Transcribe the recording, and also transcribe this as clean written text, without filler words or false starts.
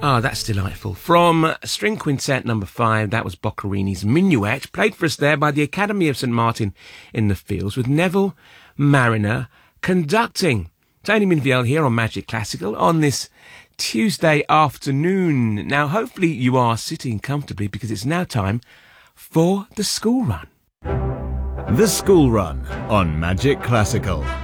Ah, that's delightful. From String Quintet number 5, that was Boccherini's Minuet, played for us there by the Academy of St Martin in the Fields, with Neville Marriner conducting. Tony Minviel here on Magic Classical on this Tuesday afternoon. Now, hopefully you are sitting comfortably because it's now time for the school run. The School Run on Magic Classical.